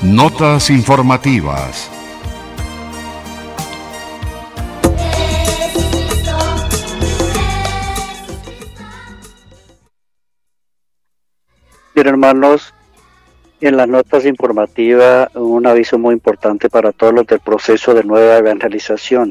Notas informativas. Bien, hermanos, en las notas informativas un aviso muy importante para todos los del proceso de nueva evangelización.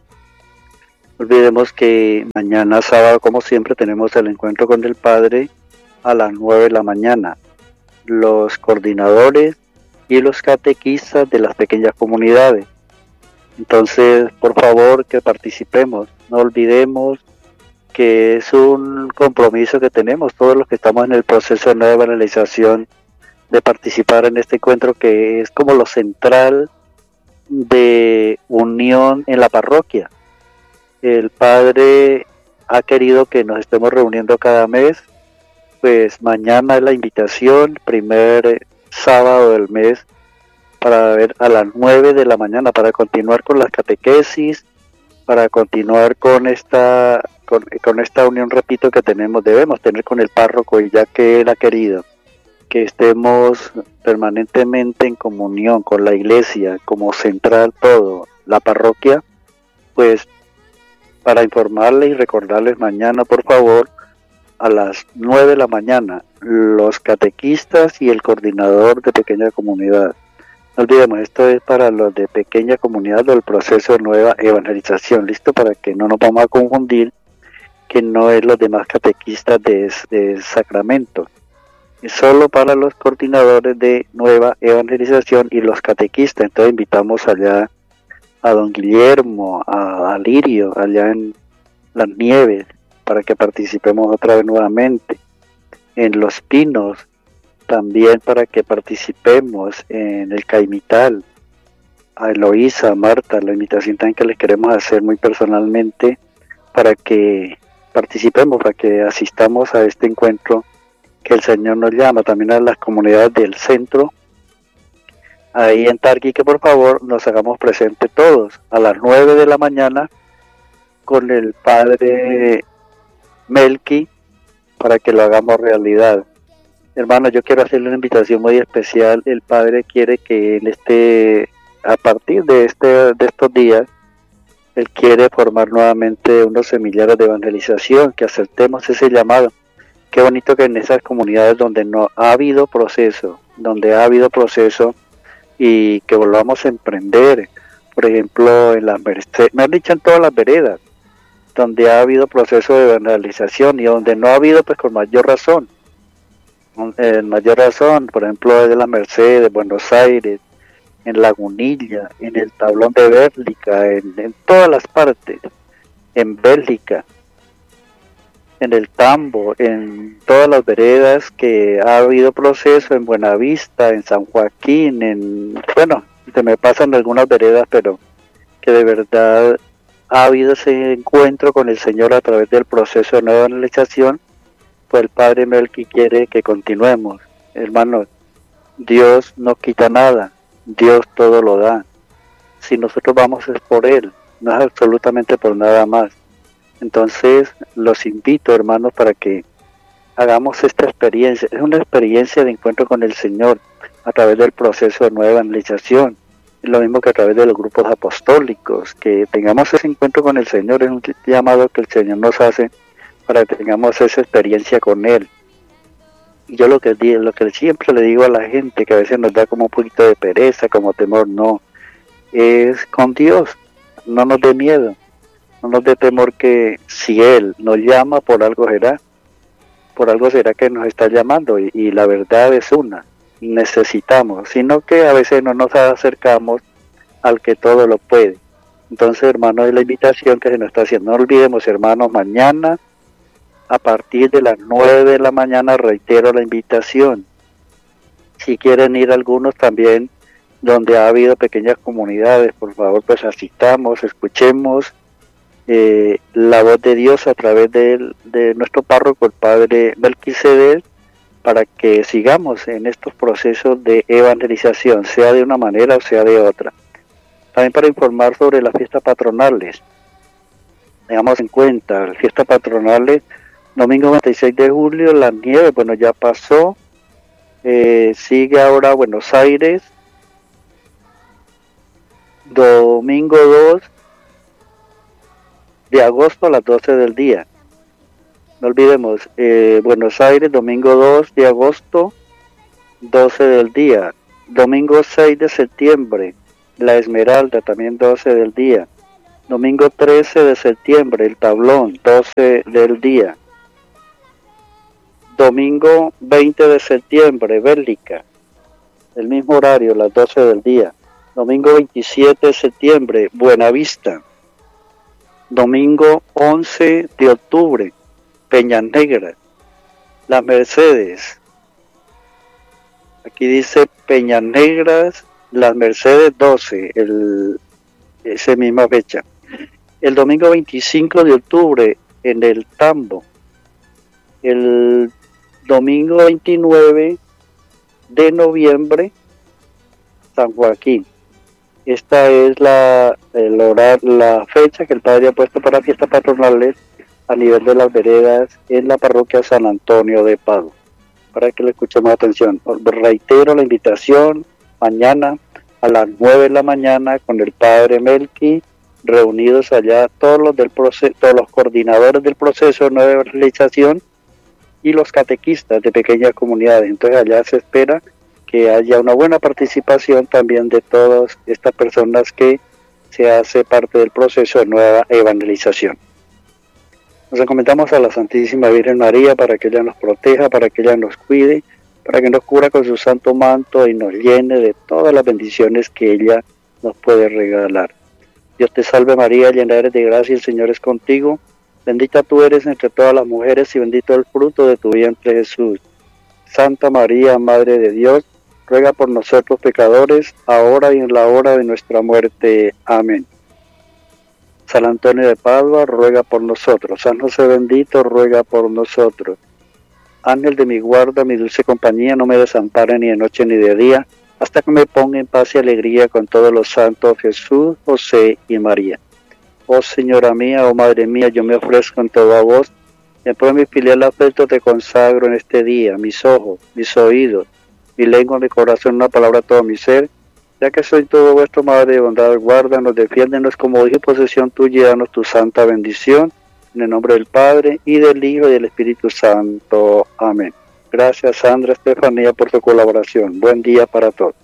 No olvidemos que mañana sábado, como siempre, tenemos el encuentro con el Padre a las 9 de la mañana. Los coordinadores y los catequistas de las pequeñas comunidades. Entonces, por favor, que participemos. No olvidemos que es un compromiso que tenemos todos los que estamos en el proceso de nueva evangelización, de participar en este encuentro que es como lo central de unión en la parroquia. El Padre ha querido que nos estemos reuniendo cada mes, pues mañana es la invitación, primer sábado del mes, para ver a las 9 de la mañana, para continuar con las catequesis, para continuar con esta unión, repito, que debemos tener con el párroco, y ya que él ha querido que estemos permanentemente en comunión con la iglesia, como central todo, la parroquia, pues para informarles y recordarles mañana, por favor, a las 9 de la mañana, los catequistas y el coordinador de pequeña comunidad. No olvidemos, esto es para los de pequeña comunidad del proceso de nueva evangelización, listo, para que no nos vamos a confundir, que no es los demás catequistas de Sacramento. Es solo para los coordinadores de nueva evangelización y los catequistas. Entonces invitamos allá a don Guillermo, a Lirio, allá en Las Nieves, para que participemos otra vez nuevamente. En Los Pinos, también para que participemos. En el Caimital, a Eloísa, a Marta, la invitación también que les queremos hacer muy personalmente, para que participemos, para que asistamos a este encuentro que el Señor nos llama. También a las comunidades del centro, ahí en Tarqui, que por favor nos hagamos presentes todos a las 9 de la mañana con el Padre Melqui, para que lo hagamos realidad. Hermano, yo quiero hacerle una invitación muy especial. El Padre quiere que a partir de estos días, Él quiere formar nuevamente unos semillares de evangelización, que aceptemos ese llamado. Qué bonito que en esas comunidades donde no ha habido proceso, y que volvamos a emprender, por ejemplo, en las Mercedes, me han dicho en todas las veredas, donde ha habido proceso de evangelización, y donde no ha habido, pues con mayor razón, por ejemplo, de la Mercedes, Buenos Aires, en Lagunilla, en el Tablón de Bélgica, en todas las partes, en Bélgica, en el Tambo, en todas las veredas que ha habido proceso, en Buenavista, en San Joaquín, se me pasan algunas veredas, pero que de verdad ha habido ese encuentro con el Señor a través del proceso de nueva evangelización. Pues el Padre Melqui quiere que continuemos. Hermanos, Dios no quita nada, Dios todo lo da. Si nosotros vamos es por Él, no es absolutamente por nada más. Entonces los invito, hermanos, para que hagamos esta experiencia. Es una experiencia de encuentro con el Señor a través del proceso de nueva evangelización. Es lo mismo que a través de los grupos apostólicos, que tengamos ese encuentro con el Señor. Es un llamado que el Señor nos hace para que tengamos esa experiencia con Él. Y yo lo que siempre le digo a la gente, que a veces nos da como un poquito de pereza, como temor, no, es con Dios. No nos dé miedo, no nos dé temor, que si Él nos llama, por algo será que nos está llamando, y la verdad es una, necesitamos, sino que a veces no nos acercamos al que todo lo puede. Entonces, hermanos, es la invitación que se nos está haciendo. No olvidemos, hermanos, mañana a partir de las 9 de la mañana, reitero la invitación. Si quieren ir algunos también, donde ha habido pequeñas comunidades, por favor, pues asistamos, escuchemos la voz de Dios a través de nuestro párroco, el Padre Melquisedec, para que sigamos en estos procesos de evangelización, sea de una manera o sea de otra. También para informar sobre las fiestas patronales. Tengamos en cuenta, las fiestas patronales, domingo 26 de julio, Las Nieves, ya pasó. Sigue ahora Buenos Aires, domingo 2 de agosto a las 12 del día. No olvidemos, Buenos Aires, domingo 2 de agosto, 12 del día. Domingo 6 de septiembre, La Esmeralda, también 12 del día. Domingo 13 de septiembre, El Tablón, 12 del día. Domingo 20 de septiembre, Bélica, el mismo horario, las 12 del día. Domingo 27 de septiembre, Buenavista. Domingo 11 de octubre, Peñas Negras, Las Mercedes. Aquí dice Peñas Negras, Las Mercedes 12, esa misma fecha. El domingo 25 de octubre en el Tambo. El domingo 29 de noviembre, San Joaquín. Esta es la fecha que el Padre ha puesto para fiestas patronales a nivel de las veredas en la parroquia San Antonio de Padua. Para que le escuchemos atención. Reitero la invitación, mañana a las 9 de la mañana con el Padre Melqui, reunidos allá todos los coordinadores del proceso de nueva evangelización y los catequistas de pequeñas comunidades. Entonces allá se espera que haya una buena participación también de todas estas personas que se hace parte del proceso de nueva evangelización. Nos encomendamos a la Santísima Virgen María para que ella nos proteja, para que ella nos cuide, para que nos cubra con su santo manto y nos llene de todas las bendiciones que ella nos puede regalar. Dios te salve María, llena eres de gracia, el Señor es contigo. Bendita tú eres entre todas las mujeres y bendito el fruto de tu vientre Jesús. Santa María, Madre de Dios, ruega por nosotros pecadores, ahora y en la hora de nuestra muerte. Amén. San Antonio de Padua, ruega por nosotros. San José bendito, ruega por nosotros. Ángel de mi guarda, mi dulce compañía, no me desampare ni de noche ni de día, hasta que me ponga en paz y alegría con todos los santos Jesús, José y María. Oh Señora mía, oh Madre mía, yo me ofrezco en todo a vos, y en pro de mi filial afecto te consagro en este día, mis ojos, mis oídos, mi lengua, mi corazón, una palabra, todo mi ser, ya que soy todo vuestro Madre de bondad, guárdanos, defiéndenos como hijo y posesión tuya, y danos tu santa bendición, en el nombre del Padre, y del Hijo, y del Espíritu Santo. Amén. Gracias, Sandra Estefanía, por tu colaboración. Buen día para todos.